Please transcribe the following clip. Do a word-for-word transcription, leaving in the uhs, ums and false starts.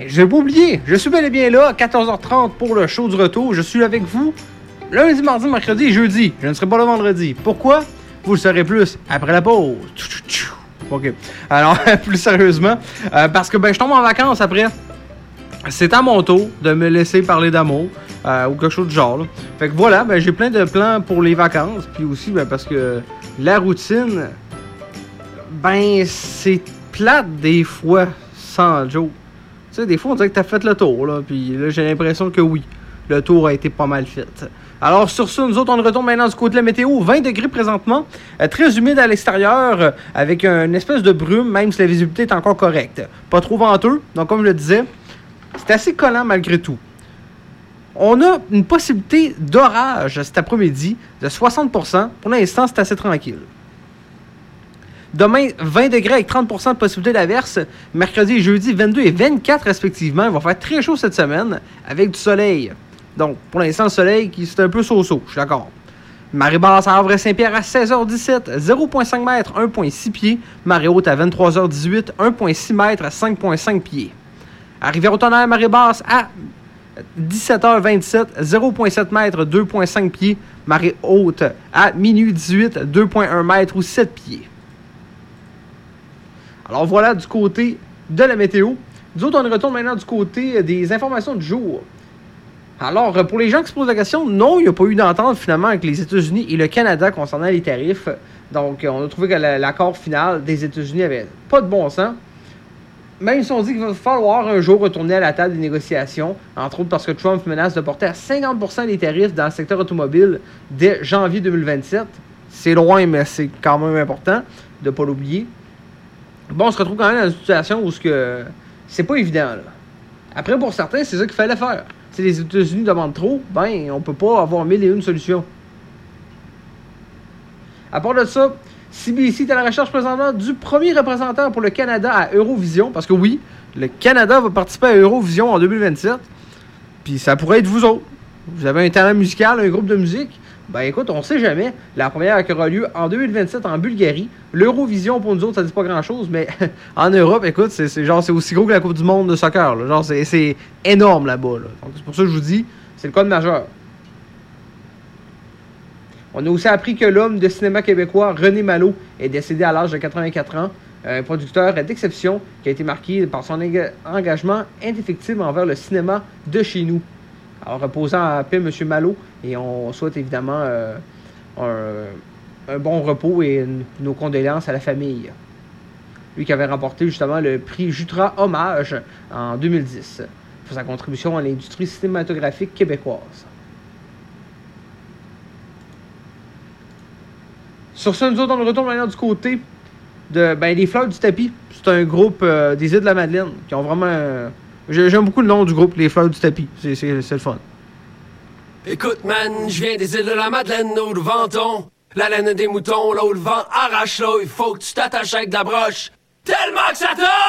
Je n'ai pas oublié, je suis bel et bien là à quatorze heures trente pour le show du retour. Je suis avec vous lundi, mardi, mercredi et jeudi. Je ne serai pas là vendredi. Pourquoi? Vous le saurez plus après la pause. OK. Alors, plus sérieusement, euh, parce que ben je tombe en vacances après. C'est à mon tour de me laisser parler d'amour euh, ou quelque chose du genre. Là. Fait que voilà, ben j'ai plein de plans pour les vacances. Puis aussi, ben parce que la routine, ben c'est plate des fois, sans joke. Tu sais, des fois, on dirait que t'as fait le tour, là. Puis là, j'ai l'impression que oui, le tour a été pas mal fait. Alors, sur ça, nous autres, on retourne maintenant du côté de la météo. vingt degrés présentement. Euh, très humide à l'extérieur, euh, avec une espèce de brume, même si la visibilité est encore correcte. Pas trop venteux. Donc, comme je le disais, c'est assez collant malgré tout. On a une possibilité d'orage cet après-midi de soixante pour cent. Pour l'instant, c'est assez tranquille. Demain, vingt degrés avec trente pour cent de possibilité d'averse. Mercredi et jeudi, vingt-deux et vingt-quatre respectivement. Il va faire très chaud cette semaine avec du soleil. Donc, pour l'instant, le soleil, qui c'est un peu so-so, je suis d'accord. Marée basse à Havre-Saint-Pierre à seize heures dix-sept, zéro virgule cinq mètres, un virgule six pieds. Marée haute à vingt-trois heures dix-huit, un virgule six mètres, cinq virgule cinq pieds. À Rivière-au-Tonnerre, marée basse à dix-sept heures vingt-sept, zéro virgule sept mètres, deux virgule cinq pieds. Marée haute à minuit dix-huit, deux virgule un mètres ou sept pieds. Alors voilà du côté de la météo. Nous autres, on retourne maintenant du côté des informations du jour. Alors, pour les gens qui se posent la question, non, il n'y a pas eu d'entente finalement avec les États-Unis et le Canada concernant les tarifs. Donc, on a trouvé que l'accord final des États-Unis avait pas de bon sens. Même si on dit qu'il va falloir un jour retourner à la table des négociations, entre autres parce que Trump menace de porter à cinquante pour cent les tarifs dans le secteur automobile dès janvier deux mille vingt-sept. C'est loin, mais c'est quand même important de ne pas l'oublier. Bon, on se retrouve quand même dans une situation où ce que c'est pas évident. Là. Après, pour certains, c'est ça qu'il fallait faire. Si les États-Unis demandent trop, ben, on peut pas avoir mille et une solutions. À part de ça, C B C est à la recherche présentement du premier représentant pour le Canada à Eurovision. Parce que oui, le Canada va participer à Eurovision en deux mille vingt-sept. Puis ça pourrait être vous autres. Vous avez un talent musical, un groupe de musique. Ben écoute, on sait jamais. La première qui aura lieu en deux mille vingt-sept en Bulgarie. L'Eurovision, pour nous autres, ça dit pas grand-chose, mais en Europe, écoute, c'est, c'est genre c'est aussi gros que la Coupe du monde de soccer. Là. Genre, c'est, c'est énorme là-bas. Là. Donc c'est pour ça que je vous dis, c'est le code majeur. On a aussi appris que l'homme de cinéma québécois, René Malo, est décédé à l'âge de quatre-vingt-quatre ans. Un producteur d'exception qui a été marqué par son enga- engagement indéfectible envers le cinéma de chez nous. Alors, reposant à paix, M. Malo, et on souhaite évidemment euh, un, un bon repos et une, nos condoléances à la famille. Lui qui avait remporté justement le prix Jutra Hommage en deux mille dix pour sa contribution à l'industrie cinématographique québécoise. Sur ce, nous autres, on retourne maintenant du côté de ben, les Fleurs du Tapis. C'est un groupe euh, des îles de la Madeleine qui ont vraiment... Euh, J'aime beaucoup le nom du groupe, les Fleurs du Tapis. C'est, c'est, c'est le fun. Écoute, man, je viens des îles de la Madeleine, là où le venton, la laine des moutons, là où le vent arrache, là où il faut que tu t'attaches avec de la broche. Tellement que ça tombe!